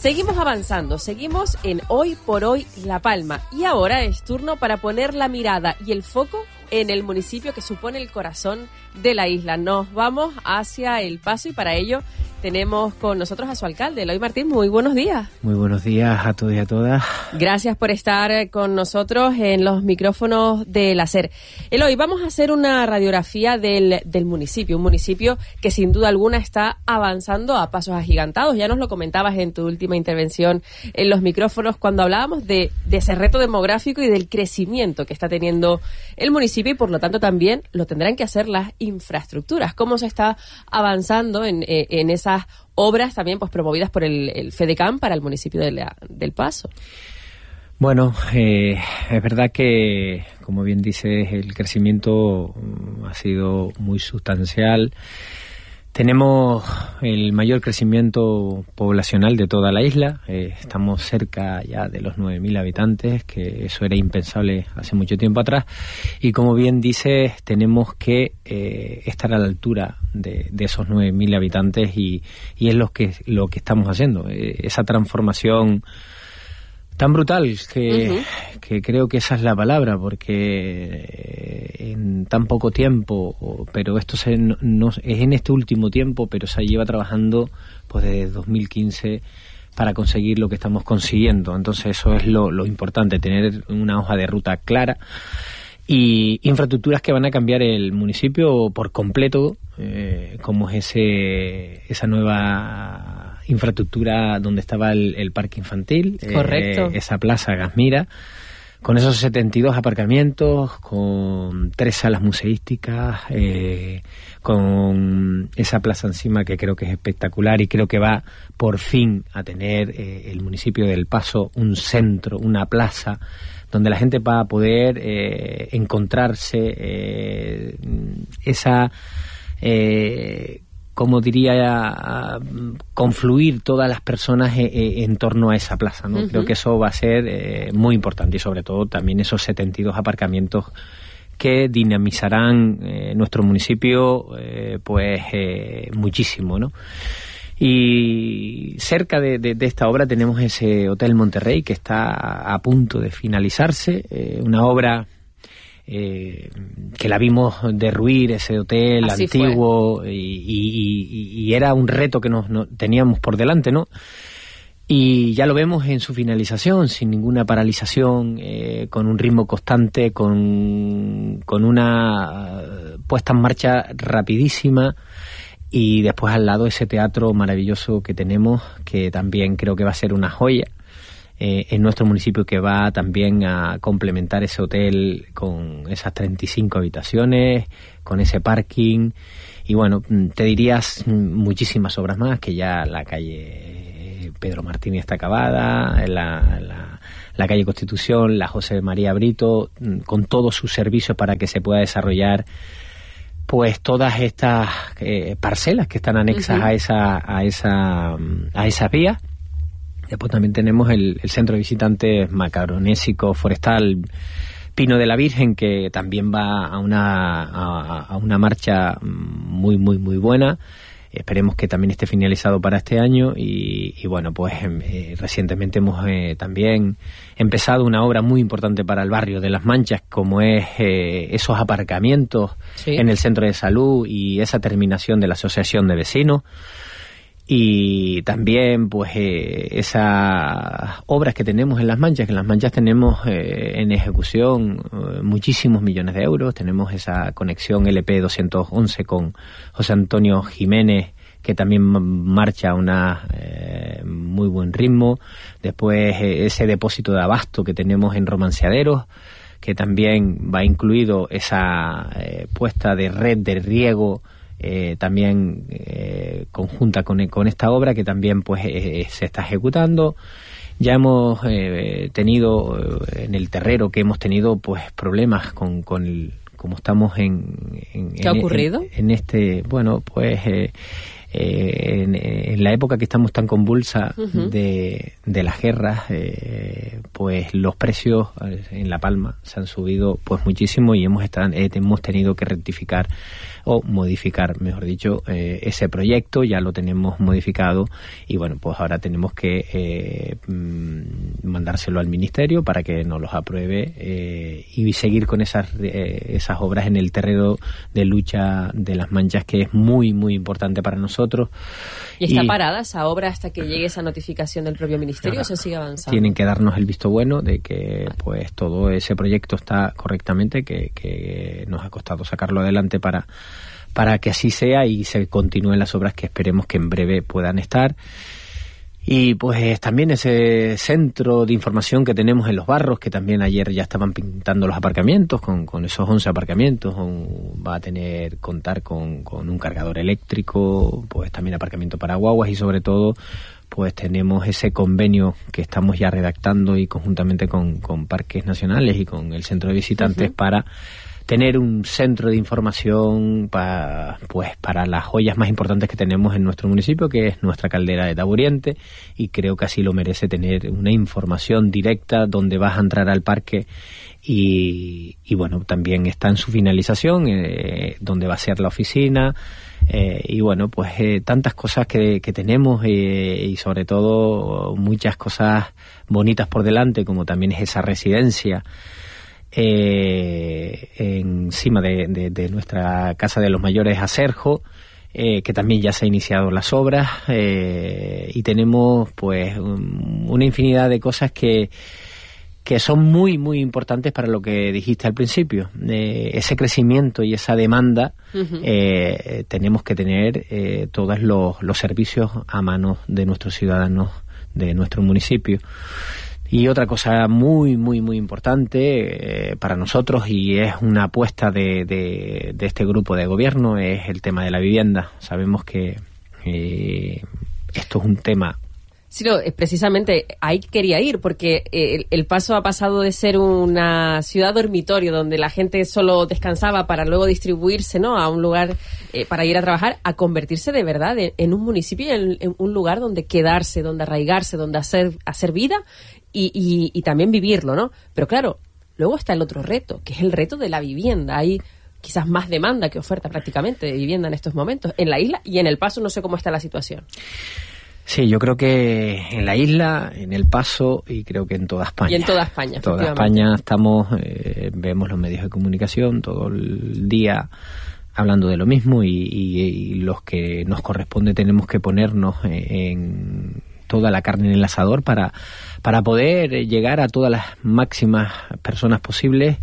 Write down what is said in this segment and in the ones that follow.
Seguimos avanzando, seguimos en Hoy por Hoy La Palma y ahora es turno para poner la mirada y el foco en el municipio que supone el corazón de la isla. Nos vamos hacia El Paso y para ello tenemos con nosotros a su alcalde, Eloy Martín. Muy buenos días. Muy buenos días a todos y a todas. Gracias por estar con nosotros en los micrófonos del SER. Eloy, vamos a hacer una radiografía del municipio, un municipio que sin duda alguna está avanzando a pasos agigantados. Ya nos lo comentabas en tu última intervención en los micrófonos cuando hablábamos de ese reto demográfico y del crecimiento que está teniendo el municipio y por lo tanto también lo tendrán que hacer las infraestructuras. ¿Cómo se está avanzando en esas obras también pues promovidas por el FEDECAM para el municipio del Paso? Bueno, es verdad que, como bien dices, el crecimiento ha sido muy sustancial. Tenemos el mayor crecimiento poblacional de toda la isla. Estamos cerca ya de los 9.000 habitantes, que eso era impensable hace mucho tiempo atrás. Y como bien dices, tenemos que estar a la altura de esos 9.000 habitantes y es lo que estamos haciendo. Esa transformación tan brutal que creo que esa es la palabra, porque en tan poco tiempo, pero esto no es en este último tiempo, pero se lleva trabajando pues desde 2015 para conseguir lo que estamos consiguiendo. Entonces eso es lo importante, tener una hoja de ruta clara y infraestructuras que van a cambiar el municipio por completo, como es esa nueva infraestructura donde estaba el parque infantil. Correcto. Esa plaza Gasmira, con esos 72 aparcamientos, con 3 salas museísticas, con esa plaza encima que creo que es espectacular y creo que va por fin a tener el municipio del Paso un centro, una plaza donde la gente va a poder encontrarse esa... como diría, confluir todas las personas en torno a esa plaza, ¿no? Creo que eso va a ser muy importante y sobre todo también esos 72 aparcamientos que dinamizarán nuestro municipio muchísimo, ¿no? Y cerca de esta obra tenemos ese Hotel Monterrey que está a punto de finalizarse, una obra que la vimos derruir, ese hotel así antiguo y era un reto que nos teníamos por delante, ¿no? Y ya lo vemos en su finalización, sin ninguna paralización, con un ritmo constante, con una puesta en marcha rapidísima. Y después al lado ese teatro maravilloso que tenemos, que también creo que va a ser una joya en nuestro municipio, que va también a complementar ese hotel con esas 35 habitaciones, con ese parking. Y bueno, te dirías muchísimas obras más, que ya la calle Pedro Martínez está acabada, la calle Constitución, la José María Brito, con todos sus servicios para que se pueda desarrollar pues todas estas parcelas que están anexas a esas vías. Después también tenemos el centro de visitantes macaronésico forestal Pino de la Virgen, que también va a una marcha muy muy muy buena. Esperemos que también esté finalizado para este año y bueno, pues recientemente hemos también empezado una obra muy importante para el barrio de Las Manchas, como es esos aparcamientos en el centro de salud y esa terminación de la asociación de vecinos. Y también pues esas obras que tenemos en Las Manchas, que en Las Manchas tenemos en ejecución muchísimos millones de euros. Tenemos esa conexión LP 211 con José Antonio Jiménez, que también marcha a una muy buen ritmo. Después ese depósito de abasto que tenemos en Romanceaderos, que también va incluido esa puesta de red de riego también conjunta con esta obra, que también pues se está ejecutando. Ya hemos tenido en el terrero que hemos tenido pues problemas con como estamos ¿Qué ha ocurrido? En este, bueno, pues en la época que estamos tan convulsa de las guerras, pues los precios en La Palma se han subido pues muchísimo y hemos tenido que rectificar o modificar, mejor dicho, ese proyecto. Ya lo tenemos modificado y bueno, pues ahora tenemos que mandárselo al Ministerio para que nos los apruebe y seguir con esas obras en el terreno de lucha de las manchas, que es muy, muy importante para nosotros. ¿Y está parada esa obra hasta que llegue esa notificación del propio Ministerio o se sigue avanzando? Tienen que darnos el visto bueno de que pues todo ese proyecto está correctamente, que nos ha costado sacarlo adelante para que así sea y se continúen las obras que esperemos que en breve puedan estar. Y pues también ese centro de información que tenemos en Los Barros, que también ayer ya estaban pintando los aparcamientos, con esos 11 aparcamientos, va a contar con un cargador eléctrico, pues también aparcamiento para guaguas y sobre todo pues tenemos ese convenio que estamos ya redactando y conjuntamente con Parques Nacionales y con el Centro de Visitantes para tener un centro de información para las joyas más importantes que tenemos en nuestro municipio, que es nuestra caldera de Taburiente, y creo que así lo merece, tener una información directa donde vas a entrar al parque y bueno, también está en su finalización, donde va a ser la oficina, y bueno, pues tantas cosas que tenemos y sobre todo muchas cosas bonitas por delante, como también es esa residencia encima de nuestra Casa de los Mayores Acerjo, que también ya se han iniciado las obras, y tenemos pues una infinidad de cosas que son muy, muy importantes para lo que dijiste al principio. Ese crecimiento y esa demanda, tenemos que tener todos los servicios a manos de nuestros ciudadanos de nuestro municipio. Y otra cosa muy, muy, muy importante para nosotros, y es una apuesta de este grupo de gobierno, es el tema de la vivienda. Sabemos que esto es un tema... Sí, no, precisamente ahí quería ir, porque el Paso ha pasado de ser una ciudad dormitorio donde la gente solo descansaba para luego distribuirse, ¿no?, a un lugar para ir a trabajar, a convertirse de verdad en un municipio, en un lugar donde quedarse, donde arraigarse, donde hacer vida y también vivirlo, ¿no? Pero claro, luego está el otro reto, que es el reto de la vivienda. Hay quizás más demanda que oferta prácticamente de vivienda en estos momentos, en la isla y en El Paso. No sé cómo está la situación. Sí, yo creo que en la isla, en El Paso y creo que en toda España. Y en toda España, toda España estamos, vemos los medios de comunicación todo el día hablando de lo mismo y los que nos corresponde tenemos que ponernos en toda la carne en el asador para poder llegar a todas las máximas personas posibles,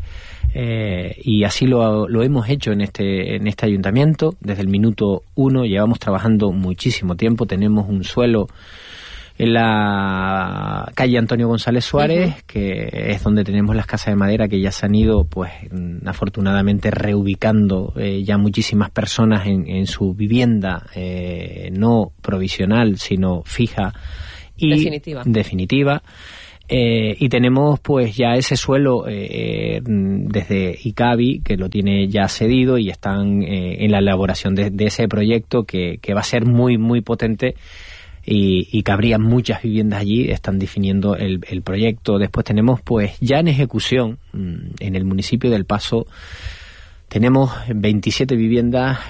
y así lo hemos hecho en este ayuntamiento. Desde el minuto 1 llevamos trabajando muchísimo tiempo. Tenemos un suelo en la calle Antonio González Suárez, que es donde tenemos las casas de madera que ya se han ido, pues afortunadamente reubicando ya muchísimas personas en su vivienda, no provisional, sino fija y definitiva. Y tenemos pues ya ese suelo desde ICABI, que lo tiene ya cedido, y están en la elaboración de ese proyecto que va a ser muy, muy potente. Y cabrían muchas viviendas allí. Están definiendo el proyecto. Después tenemos pues ya en ejecución en el municipio del Paso, tenemos 27 viviendas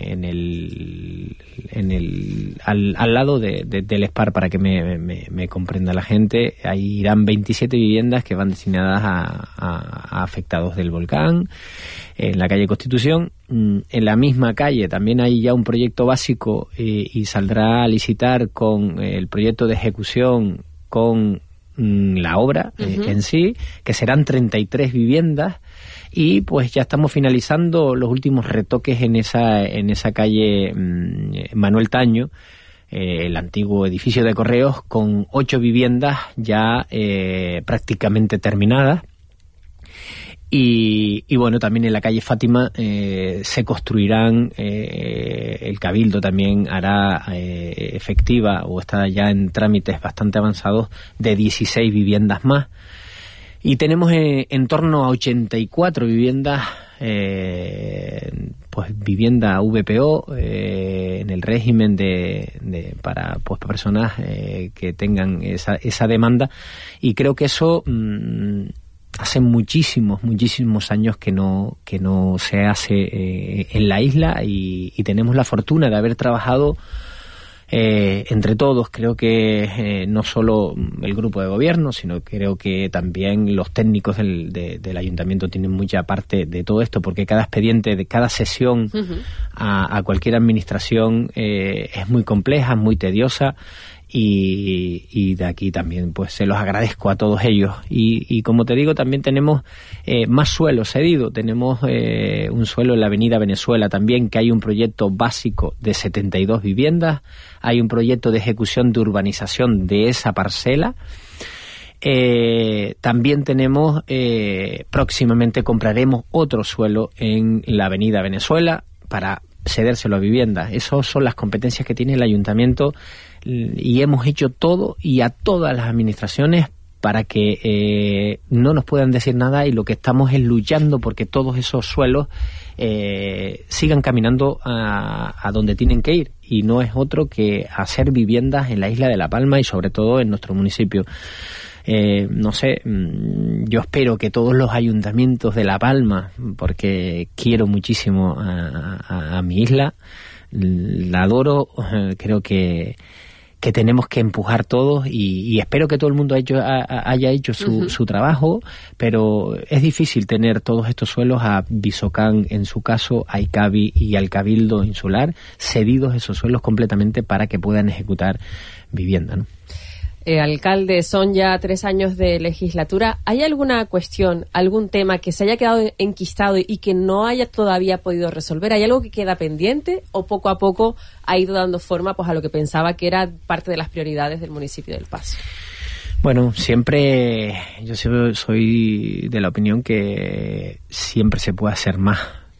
al lado del SPAR, para que me comprenda la gente. Ahí irán 27 viviendas que van destinadas a afectados del volcán, en la calle Constitución. En la misma calle también hay ya un proyecto básico, y saldrá a licitar con el proyecto de ejecución con la obra en sí, que serán 33 viviendas. Y pues ya estamos finalizando los últimos retoques en esa calle Manuel Taño, el antiguo edificio de correos, con 8 viviendas ya prácticamente terminadas. Y bueno, también en la calle Fátima se construirán, el Cabildo también hará efectiva, o está ya en trámites bastante avanzados, de 16 viviendas más. Y tenemos en torno a 84 viviendas, pues vivienda VPO, en el régimen para pues personas que tengan esa demanda. Y creo que eso hace muchísimos años que no se hace en la isla y tenemos la fortuna de haber trabajado entre todos. Creo que no solo el grupo de gobierno, sino creo que también los técnicos del ayuntamiento tienen mucha parte de todo esto, porque cada expediente de cada sesión a cualquier administración es muy compleja, muy tediosa. Y de aquí también pues se los agradezco a todos ellos y como te digo, también tenemos más suelo cedido. Tenemos un suelo en la avenida Venezuela también, que hay un proyecto básico de 72 viviendas, hay un proyecto de ejecución de urbanización de esa parcela. También tenemos próximamente compraremos otro suelo en la avenida Venezuela para cedérselo a viviendas. Esas son las competencias que tiene el ayuntamiento y hemos hecho todo y a todas las administraciones para que no nos puedan decir nada, y lo que estamos es luchando porque todos esos suelos sigan caminando a donde tienen que ir, y no es otro que hacer viviendas en la isla de La Palma y sobre todo en nuestro municipio. No sé, yo espero que todos los ayuntamientos de La Palma, porque quiero muchísimo a mi isla, la adoro, creo que tenemos que empujar todos y espero que todo el mundo haya hecho su trabajo, pero es difícil tener todos estos suelos a Visocán, en su caso, a ICABI y al Cabildo Insular, cedidos esos suelos completamente para que puedan ejecutar vivienda, ¿no? Alcalde, son ya 3 años de legislatura. ¿Hay alguna cuestión, algún tema que se haya quedado enquistado y que no haya todavía podido resolver? ¿Hay algo que queda pendiente o poco a poco ha ido dando forma pues a lo que pensaba que era parte de las prioridades del municipio del Paso? Bueno, yo soy de la opinión que siempre se puede hacer más.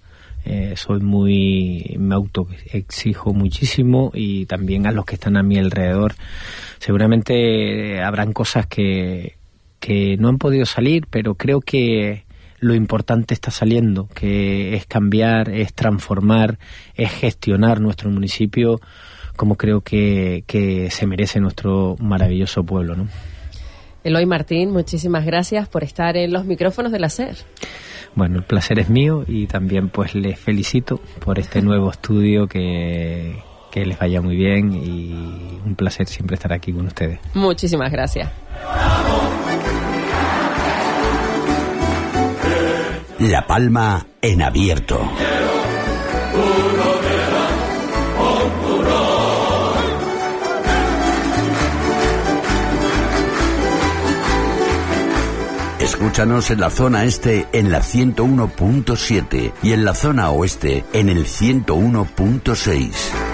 Me autoexijo muchísimo, y también a los que están a mi alrededor. Seguramente habrán cosas que no han podido salir, pero creo que lo importante está saliendo, que es cambiar, es transformar, es gestionar nuestro municipio como creo que se merece nuestro maravilloso pueblo, ¿no? Eloy Martín, muchísimas gracias por estar en los micrófonos de la SER. Bueno, el placer es mío, y también pues les felicito por este nuevo estudio, que les vaya muy bien, y un placer siempre estar aquí con ustedes. Muchísimas gracias. La Palma en abierto. Escúchanos en la zona este en la 101.7 y en la zona oeste en el 101.6.